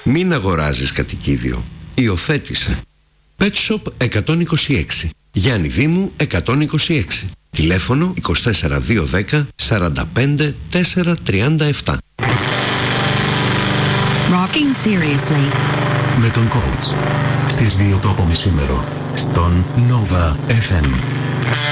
Μην αγοράζεις κατοικίδιο. Υιοθέτησε. Pet Shop 126. Γιάννη Δήμου 126. Τηλέφωνο 24210 45 437. Rocking seriously. Με τον coach. Στις 2 το απομισήμερο. Στον Nova FM.